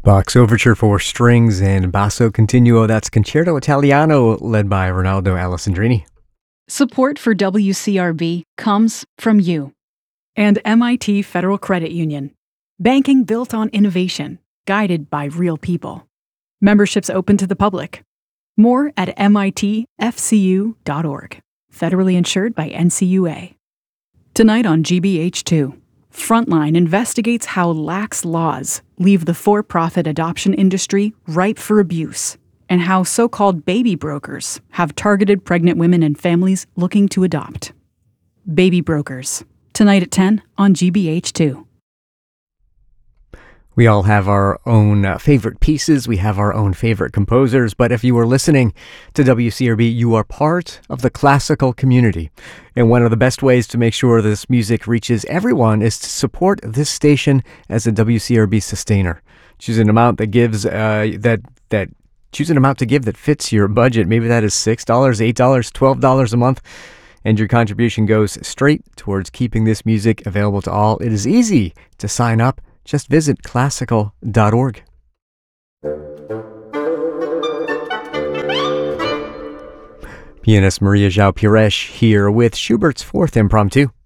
Bach's Overture for Strings and Basso Continuo, that's Concerto Italiano, led by Ronaldo Alessandrini. Support for WCRB comes from you and MIT Federal Credit Union. Banking built on innovation, guided by real people. Memberships open to the public. More at mitfcu.org. Federally insured by NCUA. Tonight on GBH2, Frontline investigates how lax laws leave the for-profit adoption industry ripe for abuse, and how so-called baby brokers have targeted pregnant women and families looking to adopt. Baby Brokers, tonight at 10 on GBH2. We all have our own favorite pieces. We have our own favorite composers. But if you are listening to WCRB, you are part of the classical community. And one of the best ways to make sure this music reaches everyone is to support this station as a WCRB sustainer. Choose an amount that gives choose an amount to give that fits your budget. Maybe that is $6, $8, $12 a month. And your contribution goes straight towards keeping this music available to all. It is easy to sign up. Just visit classical.org. Pianist Maria João Pires here with Schubert's Fourth Impromptu.